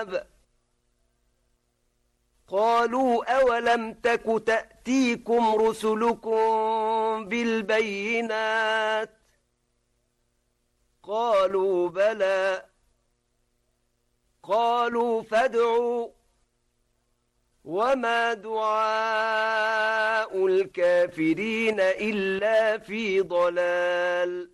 الكتاب قالوا أولم تك تأتيكم رسلكم بالبينات قالوا بلى قالوا فادعوا وما دعاء الكافرين إلا في ضلال